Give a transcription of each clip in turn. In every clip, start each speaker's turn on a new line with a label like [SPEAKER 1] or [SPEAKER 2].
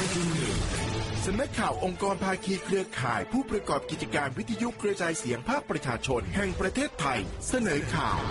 [SPEAKER 1] สำนักข่าวองค์กรภาคีเครือข่ายผู้ประกอบกิจการวิทยุกระจายเสียงภาคประชาชนแห่งประเทศไทยเสนอข่าว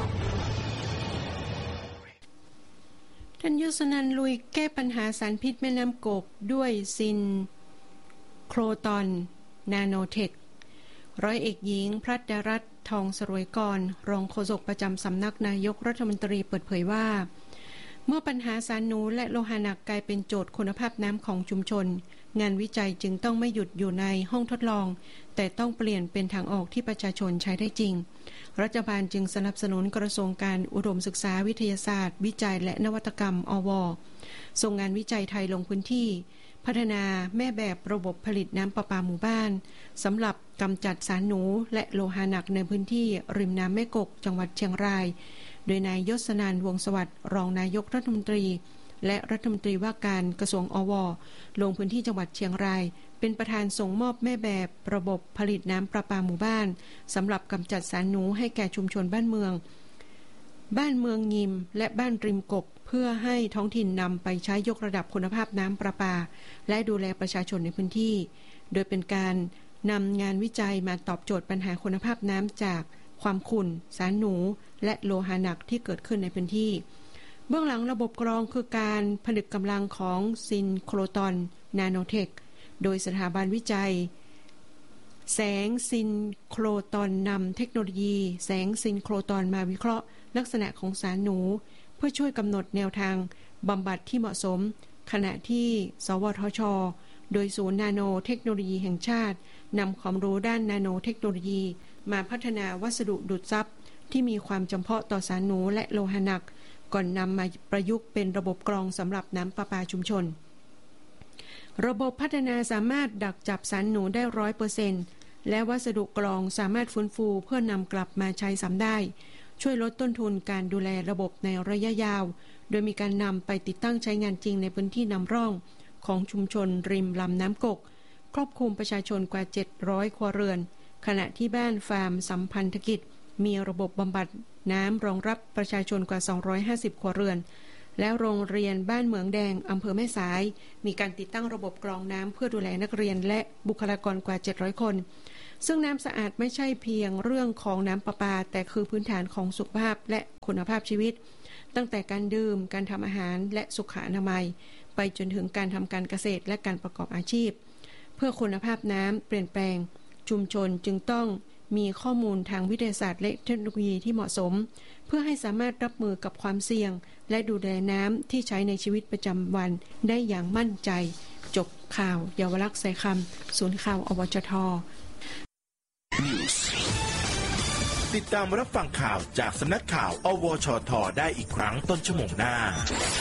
[SPEAKER 2] ท่านยศนันท์ลุยแก้ปัญหาสารพิษแม่น้ำกกด้วยซินโครตอนนาโนเทคร้อยเอกหญิงพรัตดารัตน์ทองสรวยกรรองโฆษกประจำสำนักนายกรัฐมนตรีเปิดเผยว่าเมื่อปัญหาสารหนูและโลหะหนักกลายเป็นโจทย์คุณภาพน้ำของชุมชนงานวิจัยจึงต้องไม่หยุดอยู่ในห้องทดลองแต่ต้องเปลี่ยนเป็นทางออกที่ประชาชนใช้ได้จริงรัฐบาลจึงสนับสนุนกระทรวงการอุดมศึกษาวิทยาศาสตร์วิจัยและนวัตกรรมอว.ส่งงานวิจัยไทยลงพื้นที่พัฒนาแม่แบบระบบผลิตน้ำประปาหมู่บ้านสำหรับกำจัดสารหนูและโลหะหนักในพื้นที่ริมน้ำแม่กกจังหวัดเชียงรายโดยนายยศนันท์วงศ์สวัสดิ์รองนายกรัฐมนตรีและรัฐมนตรีว่าการกระทรวงอว.ลงพื้นที่จังหวัดเชียงรายเป็นประธานส่งมอบแม่แบบระบบผลิตน้ำประปาหมู่บ้านสำหรับกำจัดสารหนูให้แก่ชุมชนบ้านเมืองงิมและบ้านริมกกเพื่อให้ท้องถิ่นนำไปใช้ยกระดับคุณภาพน้ำประปาและดูแลประชาชนในพื้นที่โดยเป็นการนำงานวิจัยมาตอบโจทย์ปัญหาคุณภาพน้ำจากความขุ่นสารหนูและโลหะหนักที่เกิดขึ้นในพื้นที่เบื้องหลังระบบกรองคือการผนึกกำลังของซินโครตอนนาโนเทคโดยสถาบันวิจัยแสงซินโครตอนนำเทคโนโลยีแสงซินโครตอนมาวิเคราะห์ลักษณะของสารหนูเพื่อช่วยกำหนดแนวทางบำบัดที่เหมาะสมขณะที่สวทช.โดยศูนย์นาโนเทคโนโลยีแห่งชาตินำความรู้ด้านนาโนเทคโนโลยีมาพัฒนาวัสดุดูดซับที่มีความจำเพาะต่อสารหนูและโลหะหนักก่อนนำมาประยุกต์เป็นระบบกรองสำหรับน้ำประปาชุมชนระบบพัฒนาสามารถดักจับสารหนูได้ 100% และวัสดุกรองสามารถฟื้นฟูเพื่อนำกลับมาใช้ซ้ำได้ช่วยลดต้นทุนการดูแลระบบในระยะยาวโดยมีการนำไปติดตั้งใช้งานจริงในพื้นที่นำร่องของชุมชนริมลำน้ำกกครอบคลุมประชาชนกว่า700ครัวเรือนขณะที่บ้านฟาร์มสัมพันธกิจมีระบบบำบัดน้ำรองรับประชาชนกว่า250ครัวเรือนแล้วโรงเรียนบ้านเหมืองแดงอำเภอแม่สายมีการติดตั้งระบบกรองน้ำเพื่อดูแลนักเรียนและบุคลากรกว่า700คนซึ่งน้ำสะอาดไม่ใช่เพียงเรื่องของน้ำประปาแต่คือพื้นฐานของสุขภาพและคุณภาพชีวิตตั้งแต่การดื่มการทำอาหารและสุขอนามัยไปจนถึงการทำการเกษตรและการประกอบอาชีพเพื่อคุณภาพน้ำเปลี่ยนแปลงชุมชนจึงต้องมีข้อมูลทางวิทยาศาสตร์และเทคโนโลยีที่เหมาะสมเพื่อให้สามารถรับมือกับความเสี่ยงและดูแลน้ำที่ใช้ในชีวิตประจำวันได้อย่างมั่นใจจบข่าวเยาวลักษณ์ใส่คำศูนย์ข่าวอวชท.
[SPEAKER 1] ติดตามรับฟังข่าวจากสำนักข่าวอวชท.ได้อีกครั้งต้นชั่วโมงหน้า